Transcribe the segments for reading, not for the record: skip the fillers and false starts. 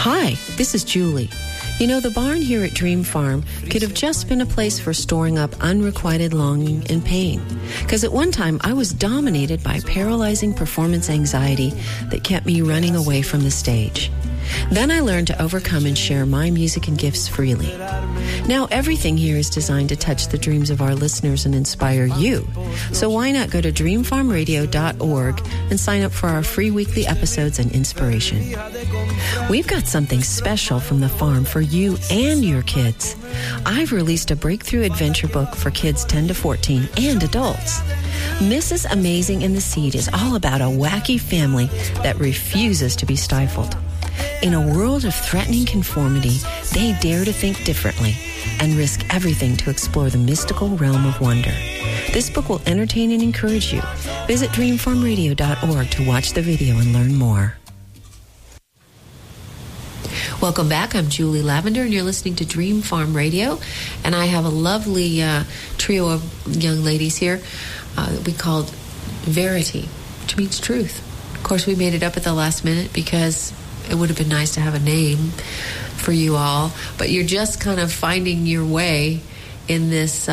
Hi, this is Julie. You know, the barn here at Dream Farm could have just been a place for storing up unrequited longing and pain. Because at one time, I was dominated by paralyzing performance anxiety that kept me running away from the stage. Then I learned to overcome and share my music and gifts freely. Now everything here is designed to touch the dreams of our listeners and inspire you. So why not go to dreamfarmradio.org and sign up for our free weekly episodes and inspiration. We've got something special from the farm for you and your kids. I've released a breakthrough adventure book for kids 10 to 14 and adults. Mrs. Amazing and the Seed is all about a wacky family that refuses to be stifled. In a world of threatening conformity, they dare to think differently and risk everything to explore the mystical realm of wonder. This book will entertain and encourage you. Visit dreamfarmradio.org to watch the video and learn more. Welcome back. I'm Julie Lavender, and you're listening to Dream Farm Radio. And I have a lovely trio of young ladies here that we called Verity, which means truth. Of course, we made it up at the last minute because it would have been nice to have a name for you all, but you're just kind of finding your way in this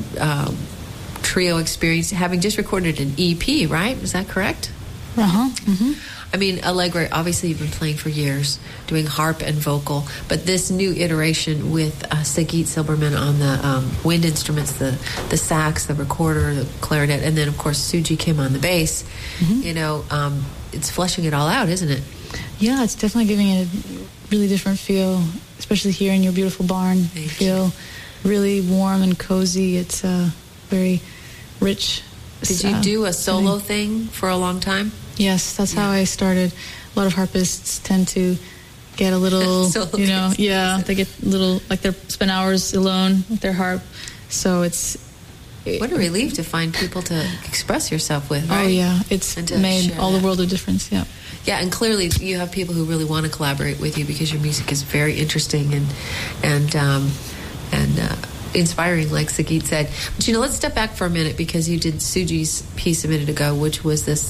trio experience, having just recorded an EP, right? Is that correct? Uh-huh. Mm-hmm. I mean, Allegra, obviously you've been playing for years, doing harp and vocal, but this new iteration with Sagit Silberman on the wind instruments, the sax, the recorder, the clarinet, and then, of course, Suji Kim on the bass, you know, it's fleshing it all out, isn't it? Yeah, it's definitely giving it a really different feel, especially here in your beautiful barn. You feel really warm and cozy. It's very rich. Did you do a solo thing for a long time? Yes, that's how I started. A lot of harpists tend to get a little, you know, they get a little, like they spend hours alone with their harp. So it's... What a relief to find people to express yourself with, right? Oh, yeah. It's made all the world of difference, yeah. Yeah, and clearly you have people who really want to collaborate with you because your music is very interesting and inspiring, like Sagit said. But, you know, let's step back for a minute because you did Suji's piece a minute ago, which was this...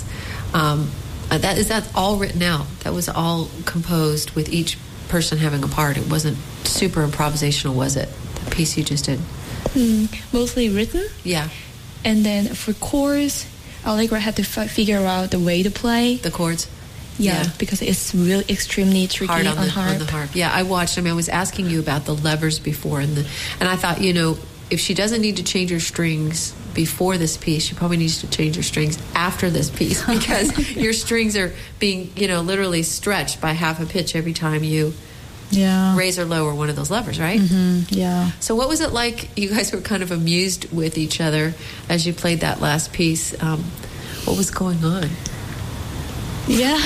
that's all written out. That was all composed with each person having a part. It wasn't super improvisational, was it? The piece you just did. Mostly written. Yeah. And then for chorus, Allegra had to figure out the way to play. The chords? Yeah, because it's really extremely tricky hard on the harp. Yeah, I watched. I mean, I was asking you about the levers before, and I thought, you know, if she doesn't need to change her strings before this piece, she probably needs to change her strings after this piece because your strings are being, you know, literally stretched by half a pitch every time you raise or lower one of those levers, right? Mm-hmm. Yeah. So what was it like? You guys were kind of amused with each other as you played that last piece. What was going on? Yeah.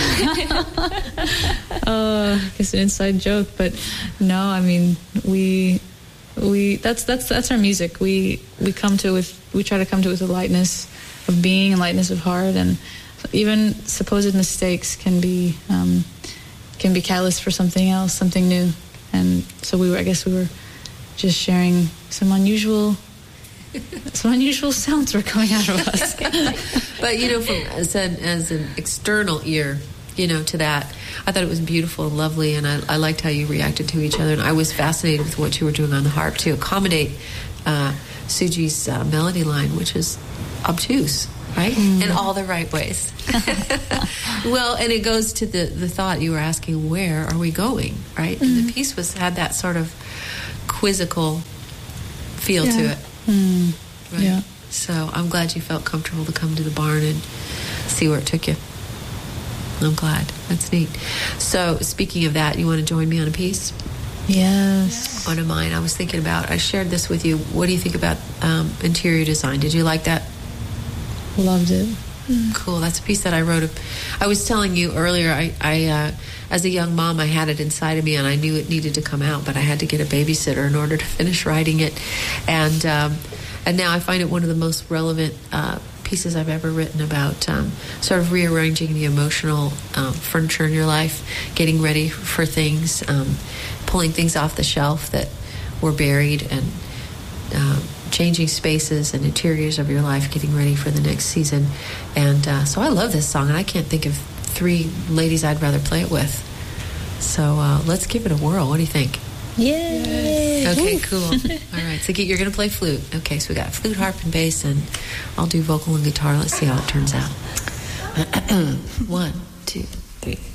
I guess an inside joke, but no, I mean, we that's our music. We try to come to it with a lightness of being and lightness of heart, and even supposed mistakes can be catalyst for something else, something new. And so we were just sharing some unusual sounds were coming out of us. But, you know, as an external ear, you know, to that, I thought it was beautiful and lovely, and I liked how you reacted to each other, and I was fascinated with what you were doing on the harp to accommodate Suji's melody line, which is obtuse, right? In all the right ways. Well, and it goes to the thought you were asking, where are we going, right? And the piece had that sort of quizzical feel to it. Right? Yeah. So I'm glad you felt comfortable to come to the barn and see where it took you. I'm glad. That's neat. So speaking of that, you want to join me on a piece? Yes. One of mine I was thinking about. I shared this with you. What do you think about interior design? Did you like that? Loved it. Cool. That's a piece that I wrote. I was telling you earlier, I as a young mom, I had it inside of me, and I knew it needed to come out, but I had to get a babysitter in order to finish writing it. And now I find it one of the most relevant pieces I've ever written about sort of rearranging the emotional furniture in your life, getting ready for things, pulling things off the shelf that were buried, and changing spaces and interiors of your life, getting ready for the next season. And so I love this song, and I can't think of 3 ladies I'd rather play it with. So let's give it a whirl. What do you think? Yay! Okay, cool. All right, so you're going to play flute. Okay, so we got flute, harp, and bass, and I'll do vocal and guitar. Let's see how it turns out. 1, 2, 3.